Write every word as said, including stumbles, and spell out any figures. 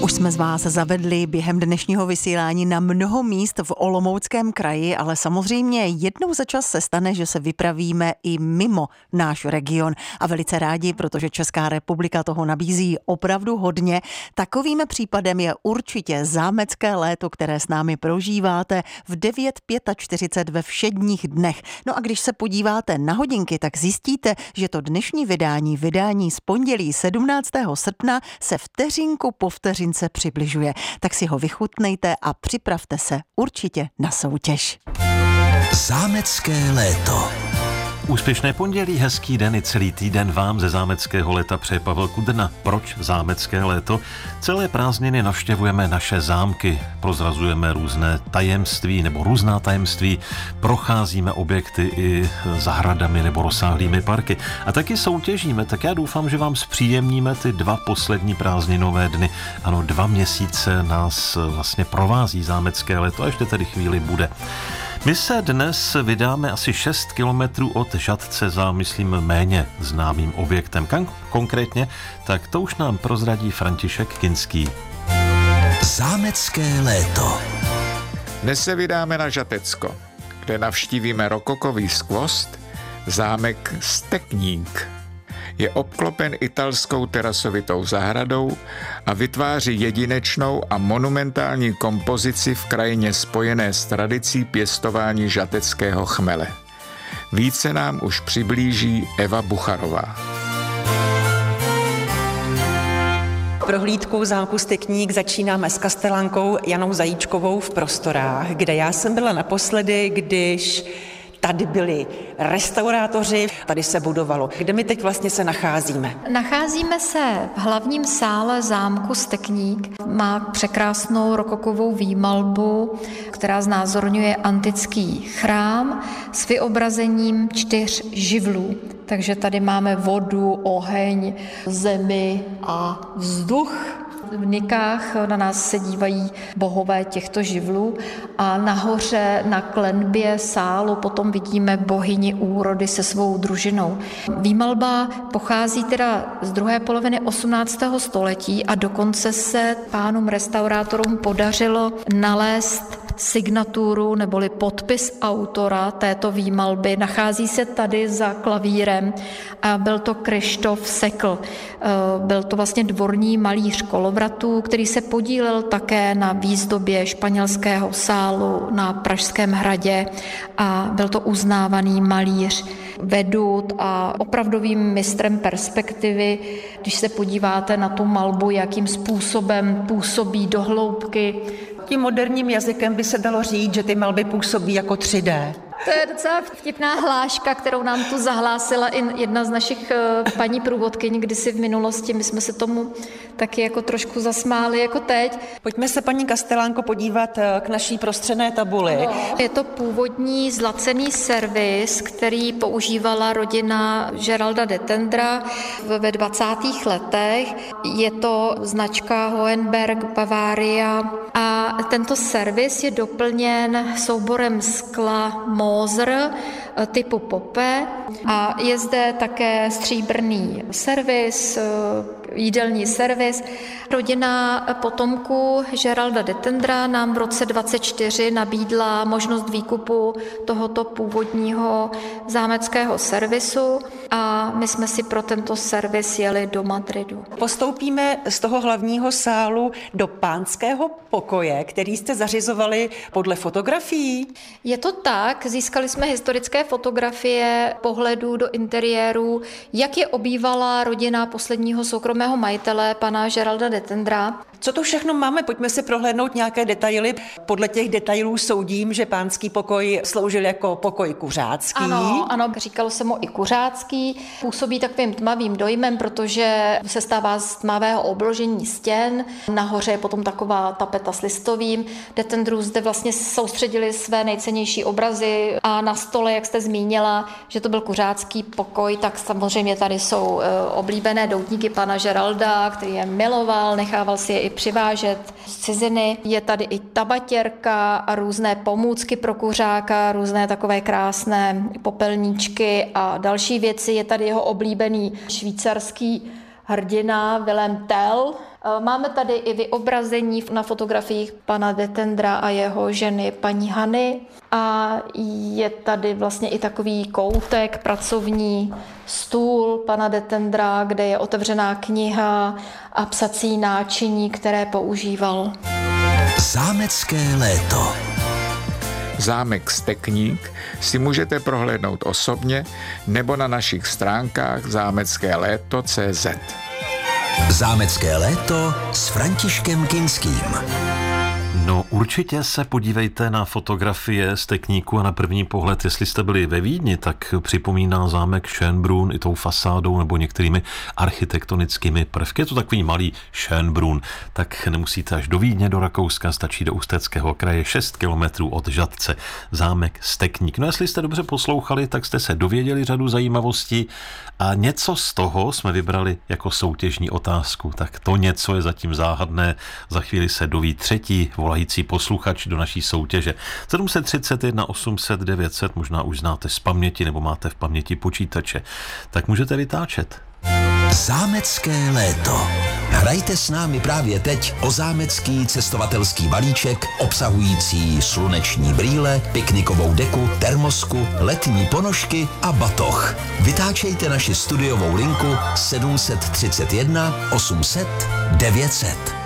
Už jsme z vás zavedli během dnešního vysílání na mnoho míst v Olomouckém kraji, ale samozřejmě jednou za čas se stane, že se vypravíme i mimo náš region. A velice rádi, protože Česká republika toho nabízí opravdu hodně. Takovým případem je určitě zámecké léto, které s námi prožíváte v devět čtyřicet pět ve všedních dnech. No a když se podíváte na hodinky, tak zjistíte, že to dnešní vydání, vydání z pondělí sedmnáctého srpna se vteřinku po vteřince přibližuje. Tak si ho vychutnejte a připravte se určitě na soutěž. Zámecké léto. Úspěšné pondělí, hezký den i celý týden vám ze zámeckého léta přeje Pavel Kudrna. Proč zámecké léto? Celé prázdniny navštěvujeme naše zámky, prozrazujeme různé tajemství nebo různá tajemství, procházíme objekty i zahradami nebo rozsáhlými parky. A taky soutěžíme, tak já doufám, že vám zpříjemníme ty dva poslední prázdninové dny. Ano, dva měsíce nás vlastně provází zámecké léto a ještě tedy chvíli bude. My se dnes vydáme asi šest kilometrů od Žatce za, myslím, méně známým objektem. Kam konkrétně, tak to už nám prozradí František Kinský. Zámecké léto. Dnes se vydáme na Žatecko, kde navštívíme rokokový skvost, zámek Stekník. Je obklopen italskou terasovitou zahradou a vytváří jedinečnou a monumentální kompozici v krajině spojené s tradicí pěstování žateckého chmele. Více nám už přiblíží Eva Bucharová. Prohlídkou zámku Stekník začínáme s kastelánkou Janou Zajíčkovou v prostorách, kde já jsem byla naposledy, když tady byli restaurátoři, tady se budovalo. Kde my teď vlastně se nacházíme? Nacházíme se v hlavním sále zámku Stekník. Má překrásnou rokokovou výmalbu, která znázorňuje antický chrám s vyobrazením čtyř živlů. Takže tady máme vodu, oheň, zemi a vzduch. V nikách na nás se dívají bohové těchto živlů a nahoře na klenbě sálu potom vidíme bohyni úrody se svou družinou. Výmalba pochází teda z druhé poloviny osmnáctého století a dokonce se pánům restaurátorům podařilo nalézt signaturu neboli podpis autora této výmalby. Nachází se tady za klavírem a byl to Kryštof Sekl. Byl to vlastně dvorní malíř Kolovratů, který se podílel také na výzdobě španělského sálu na Pražském hradě a byl to uznávaný malíř vedut a opravdovým mistrem perspektivy. Když se podíváte na tu malbu, jakým způsobem působí do hloubky. Tím moderním jazykem by se dalo říct, že ty malby působí jako tři dé. To je docela vtipná hláška, kterou nám tu zahlásila i jedna z našich paní průvodkyň kdysi v minulosti. My jsme se tomu taky jako trošku zasmáli jako teď. Pojďme se, paní Kastelánko, podívat k naší prostřené tabuli. No. Je to původní zlacený servis, který používala rodina Geralda de Tendra ve dvacátých letech. Je to značka Hohenberg Bavaria a tento servis je doplněn souborem skla Moser typu Pope a je zde také stříbrný servis, jídelní servis. Rodina potomků Geralda de Tendra nám v roce dvacet čtyři nabídla možnost výkupu tohoto původního zámeckého servisu a my jsme si pro tento servis jeli do Madridu. Postoupíme z toho hlavního sálu do pánského pokoje, který jste zařizovali podle fotografií. Je to tak, získali jsme historické fotografie pohledů do interiéru, jak je obývala rodina posledního soukromého majitele, pana Geralda de Tendra. Co to všechno máme? Pojďme si prohlédnout nějaké detaily. Podle těch detailů soudím, že pánský pokoj sloužil jako pokoj kuřácký. Ano, ano, říkalo se mu i kuřácký. Působí takovým tmavým dojmem, protože se stává z tmavého obložení stěn. Nahoře je potom taková tapeta s listovým. De Tendrů zde vlastně soustředili své nejcennější obrazy a na stole, jak jste zmínila, že to byl kuřácký pokoj, tak samozřejmě tady jsou oblíbené doutníky pana Geralda, který je miloval, nechával si je i přivážet z ciziny. Je tady i tabatěrka a různé pomůcky pro kuřáka, různé takové krásné popelníčky a další věci. Je tady jeho oblíbený švýcarský hrdina Wilhelm Tell, Máme tady i vyobrazení na fotografiích pana Detendra a jeho ženy paní Hany a je tady vlastně i takový koutek, pracovní stůl pana Detendra, kde je otevřená kniha a psací náčiní, které používal. Zámecké léto. Zámek Stekník si můžete prohlédnout osobně nebo na našich stránkách zámecké léto tečka cé zet. Zámecké léto s Františkem Kinským. No určitě se podívejte na fotografie Stekníku a na první pohled, jestli jste byli ve Vídni, tak připomíná zámek Schönbrunn i tou fasádou nebo některými architektonickými prvky. Je to takový malý Schönbrunn, tak nemusíte až do Vídně, do Rakouska, stačí do Ústeckého kraje, šest kilometrů od Žatce, zámek Stekník. No jestli jste dobře poslouchali, tak jste se dověděli řadu zajímavostí a něco z toho jsme vybrali jako soutěžní otázku. Tak to něco je zatím záhadné, za chvíli se doví třetí volající posluchač do naší soutěže. sedm set třicet jedna osm set devět set, možná už znáte z paměti nebo máte v paměti počítače, tak můžete vytáčet. Zámecké léto. Hrajte s námi právě teď o zámecký cestovatelský balíček obsahující sluneční brýle, piknikovou deku, termosku, letní ponožky a batoh. Vytáčejte naši studiovou linku sedm set třicet jedna osm set devět set.